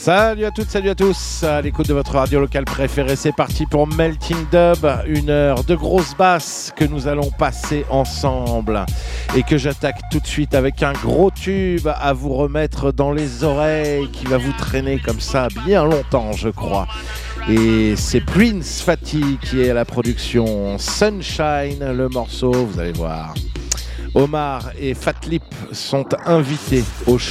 Salut à toutes, salut à tous, à l'écoute de votre radio locale préférée, c'est parti pour Melting Dub, une heure de grosses basses que nous allons passer ensemble et que j'attaque tout de suite avec un gros tube à vous remettre dans les oreilles qui va vous traîner comme ça bien longtemps je crois. Et c'est Prince Fatty qui est à la production, Sunshine le morceau, vous allez voir. Omar et Fatlip sont invités au show.